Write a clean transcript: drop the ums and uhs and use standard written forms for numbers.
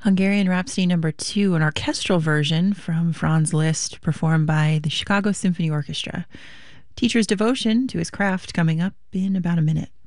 Hungarian Rhapsody Number 2, an orchestral version from Franz Liszt, performed by the Chicago Symphony Orchestra. Teacher's devotion to his craft coming up in about a minute.